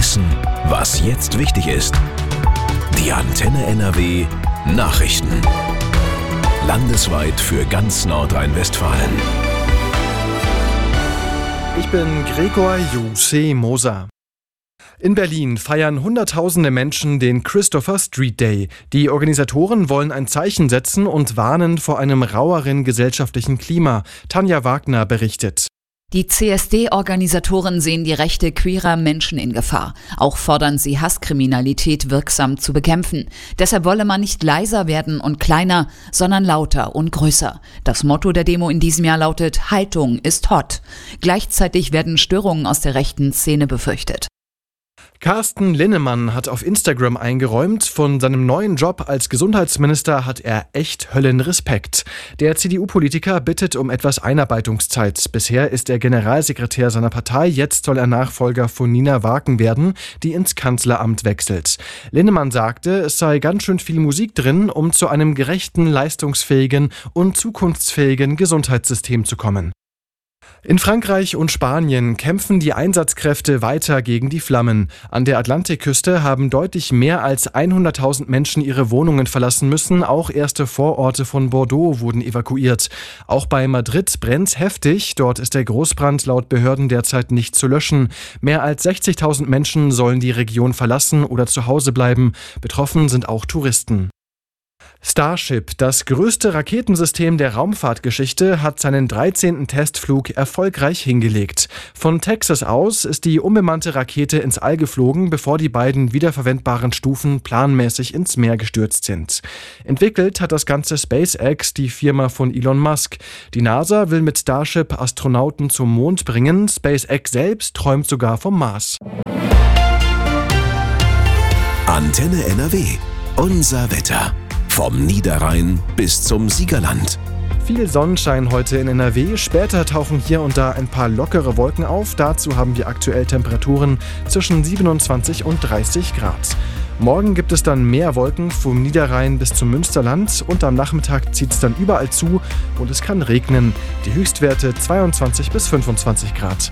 wissen, was jetzt wichtig ist. Die Antenne NRW Nachrichten. Landesweit für ganz Nordrhein-Westfalen. Ich bin Gregor Jose Moser. In Berlin feiern Hunderttausende Menschen den Christopher Street Day. Die Organisatoren wollen ein Zeichen setzen und warnen vor einem raueren gesellschaftlichen Klima. Tanja Wagner berichtet. Die CSD-Organisatoren sehen die Rechte queerer Menschen in Gefahr. Auch fordern sie, Hasskriminalität wirksam zu bekämpfen. Deshalb wolle man nicht leiser werden und kleiner, sondern lauter und größer. Das Motto der Demo in diesem Jahr lautet: Haltung ist hot. Gleichzeitig werden Störungen aus der rechten Szene befürchtet. Carsten Linnemann hat auf Instagram eingeräumt, von seinem neuen Job als Gesundheitsminister hat er echt Höllenrespekt. Der CDU-Politiker bittet um etwas Einarbeitungszeit. Bisher ist er Generalsekretär seiner Partei, jetzt soll er Nachfolger von Nina Waken werden, die ins Kanzleramt wechselt. Linnemann sagte, es sei ganz schön viel Musik drin, um zu einem gerechten, leistungsfähigen und zukunftsfähigen Gesundheitssystem zu kommen. In Frankreich und Spanien kämpfen die Einsatzkräfte weiter gegen die Flammen. An der Atlantikküste haben deutlich mehr als 100.000 Menschen ihre Wohnungen verlassen müssen. Auch erste Vororte von Bordeaux wurden evakuiert. Auch bei Madrid brennt's heftig. Dort ist der Großbrand laut Behörden derzeit nicht zu löschen. Mehr als 60.000 Menschen sollen die Region verlassen oder zu Hause bleiben. Betroffen sind auch Touristen. Starship, das größte Raketensystem der Raumfahrtgeschichte, hat seinen 13. Testflug erfolgreich hingelegt. Von Texas aus ist die unbemannte Rakete ins All geflogen, bevor die beiden wiederverwendbaren Stufen planmäßig ins Meer gestürzt sind. Entwickelt hat das Ganze SpaceX, die Firma von Elon Musk. Die NASA will mit Starship Astronauten zum Mond bringen. SpaceX selbst träumt sogar vom Mars. Antenne NRW. Unser Wetter. Vom Niederrhein bis zum Siegerland. Viel Sonnenschein heute in NRW. Später tauchen hier und da ein paar lockere Wolken auf. Dazu haben wir aktuell Temperaturen zwischen 27 und 30 Grad. Morgen gibt es dann mehr Wolken vom Niederrhein bis zum Münsterland und am Nachmittag zieht es dann überall zu und es kann regnen. Die Höchstwerte 22 bis 25 Grad.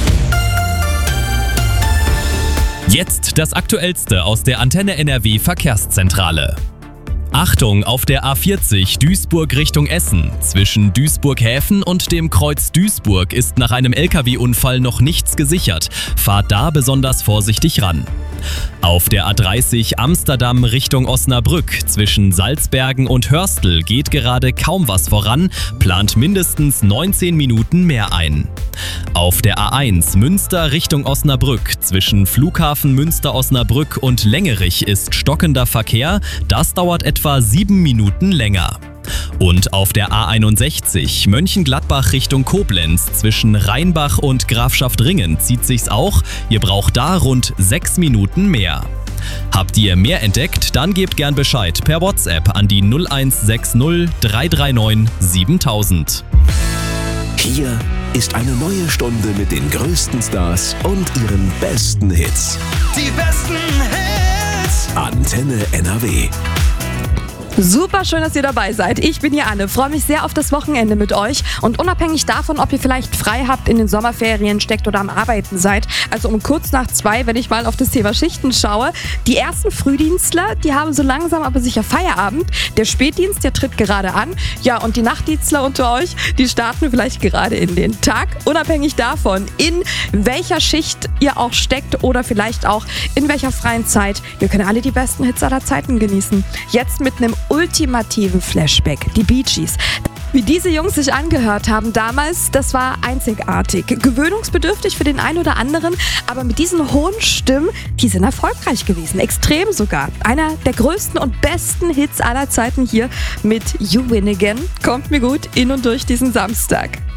Jetzt das Aktuellste aus der Antenne NRW Verkehrszentrale. Achtung, auf der A40 Duisburg Richtung Essen. Zwischen Duisburg-Häfen und dem Kreuz Duisburg ist nach einem LKW-Unfall noch nichts gesichert. Fahrt da besonders vorsichtig ran. Auf der A30 Amsterdam Richtung Osnabrück zwischen Salzbergen und Hörstel geht gerade kaum was voran, plant mindestens 19 Minuten mehr ein. Auf der A1 Münster Richtung Osnabrück zwischen Flughafen Münster-Osnabrück und Längerich ist stockender Verkehr, das dauert etwa 7 Minuten länger. Und auf der A61 Mönchengladbach Richtung Koblenz zwischen Rheinbach und Grafschaft Ringen zieht sich's auch, ihr braucht da rund 6 Minuten mehr. Habt ihr mehr entdeckt, dann gebt gern Bescheid per WhatsApp an die 0160 339 7000. Hier ist eine neue Stunde mit den größten Stars und ihren besten Hits. Die besten Hits. Antenne NRW. Super schön, dass ihr dabei seid. Ich bin hier Anne, freue mich sehr auf das Wochenende mit euch und unabhängig davon, ob ihr vielleicht frei habt, in den Sommerferien steckt oder am Arbeiten seid, also um kurz nach 2, wenn ich mal auf das Thema Schichten schaue, die ersten Frühdienstler, die haben so langsam aber sicher Feierabend. Der Spätdienst, der tritt gerade an. Ja, und die Nachtdienstler unter euch, die starten vielleicht gerade in den Tag. Unabhängig davon, in welcher Schicht ihr auch steckt oder vielleicht auch in welcher freien Zeit. Wir können alle die besten Hits aller Zeiten genießen. Jetzt mit einem ultimativen Flashback, die Bee Gees. Wie diese Jungs sich angehört haben damals, das war einzigartig. Gewöhnungsbedürftig für den einen oder anderen, aber mit diesen hohen Stimmen, die sind erfolgreich gewesen. Extrem sogar. Einer der größten und besten Hits aller Zeiten hier mit You Win Again. Kommt mir gut in und durch diesen Samstag.